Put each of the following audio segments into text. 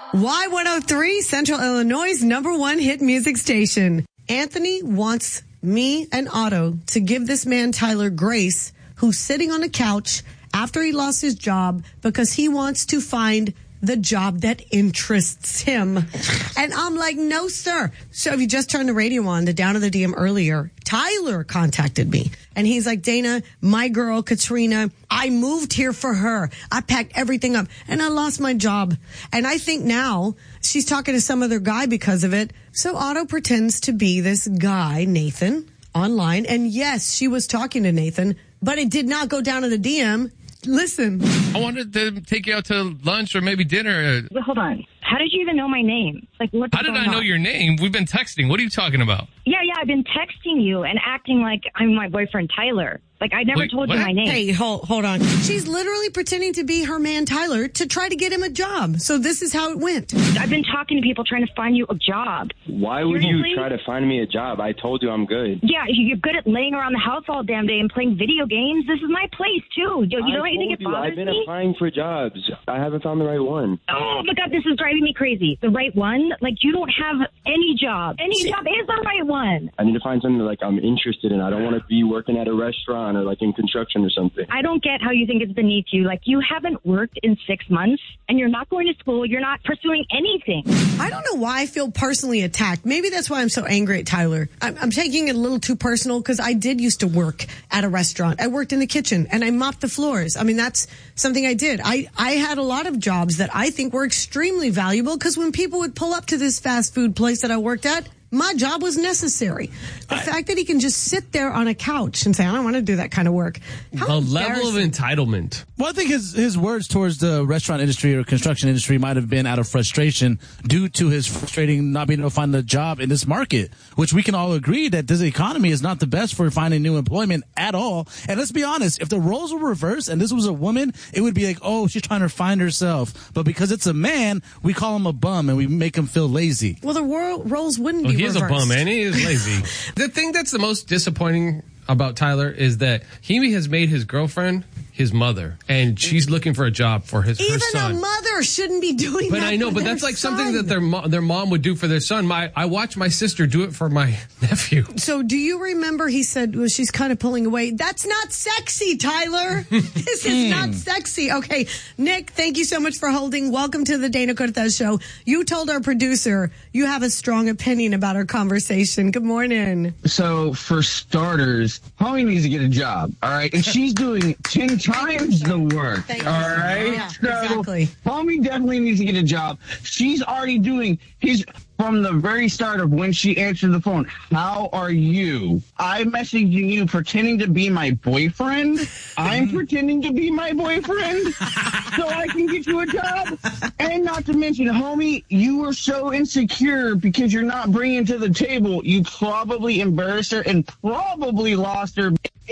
Y103, Central Illinois' #1 hit music station. Anthony wants me and Otto to give this man, Tyler, grace, who's sitting on a couch after he lost his job because he wants to find the job that interests him. And I'm like, no, sir. So if you just turned the radio on, the Down of the DM earlier, Tyler contacted me. And he's like, Dana, my girl, Katrina, I moved here for her. I packed everything up and I lost my job. And I think now she's talking to some other guy because of it. So Otto pretends to be this guy, Nathan, online. And yes, she was talking to Nathan, but it did not go down to the DM. Listen. I wanted to take you out to lunch or maybe dinner. But hold on. How did you even know my name? Like, what's How did I know your name? We've been texting. What are you talking about? Yeah, I've been texting you and acting like I'm my boyfriend, Tyler. Like, I never told you my name. Hey, hold on. She's literally pretending to be her man, Tyler, to try to get him a job. So this is how it went. I've been talking to people trying to find you a job. Why would you try to find me a job? I told you I'm good. Yeah, you're good at laying around the house all damn day and playing video games. This is my place, too. You don't think it bothers I've been me? applying for jobs. I haven't found the right one. Oh, my God, this is driving me crazy. The right one? Like, you don't have any job. Any job is the right one. I need to find something like I'm interested in. I don't want to be working at a restaurant or like in construction or something. I don't get how you think it's beneath you. Like, you haven't worked in 6 months and you're not going to school. You're not pursuing anything. I don't know why I feel personally attacked. Maybe that's why I'm so angry at Tyler. I'm taking it a little too personal because I did used to work at a restaurant. I worked in the kitchen and I mopped the floors. I mean, that's something I did. I had a lot of jobs that I think were extremely valuable because when people would pull up to this fast food place that I worked at, my job was necessary. The fact that he can just sit there on a couch and say, I don't want to do that kind of work. A level of entitlement. Well, I think his words towards the restaurant industry or construction industry might have been out of frustration due to his frustrating not being able to find a job in this market, which we can all agree that this economy is not the best for finding new employment at all. And let's be honest, if the roles were reversed and this was a woman, it would be like, oh, she's trying to find herself. But because it's a man, we call him a bum and we make him feel lazy. Well, the roles wouldn't be He is reversed. a bum, man. He is lazy. The thing that's the most disappointing about Tyler is that he has made his girlfriend his mother, and she's looking for a job for her son. Even a mother shouldn't be doing that. But I know, but that's like something that their mom would do for their son. I watched my sister do it for my nephew. So do you remember he said, well, she's kind of pulling away. That's not sexy, Tyler. This is not sexy. Okay, Nick, thank you so much for holding. Welcome to the Dana Cortez Show. You told our producer you have a strong opinion about our conversation. Good morning. So for starters, homie needs to get a job, all right? And she's doing 10 times the work, all right? Yeah, so exactly. Homie definitely needs to get a job. She's already doing from the very start of when she answered the phone. How are you? I'm messaging you pretending to be my boyfriend. I'm pretending to be my boyfriend so I can get you a job. And not to mention, homie, you were so insecure because you're not bringing to the table. You probably embarrassed her and probably lost her.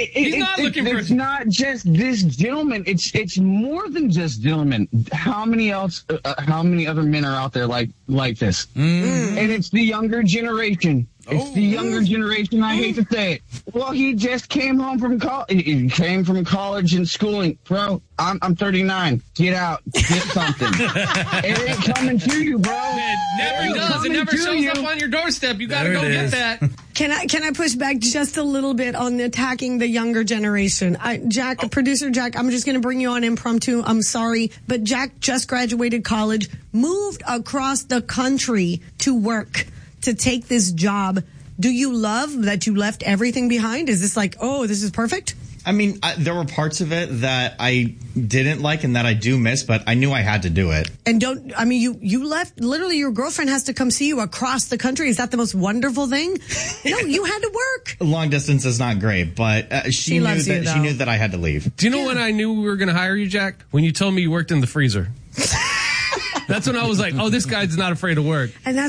It's not just this gentleman. It's more than just gentlemen. How many other men are out there like this? And it's the younger generation. It's the younger generation. I hate to say it. Well, he just came home from college. He came from college and schooling. Bro, I'm 39. Get out. Get something. It ain't coming to you, bro. It never does. It never shows up on your doorstep. You got to go get that. Can I push back just a little bit on attacking the younger generation? Producer Jack, I'm just going to bring you on impromptu. I'm sorry, but Jack just graduated college, moved across the country to work, to take this job. Do you love that you left everything behind? Is this like, oh, this is perfect? I mean, there were parts of it that I didn't like and that I do miss, but I knew I had to do it. And you left, literally your girlfriend has to come see you across the country. Is that the most wonderful thing? No, you had to work. Long distance is not great, but she knew that I had to leave. Do you know when I knew we were going to hire you, Jack? When you told me you worked in the freezer. That's when I was like, oh, this guy's not afraid to work. And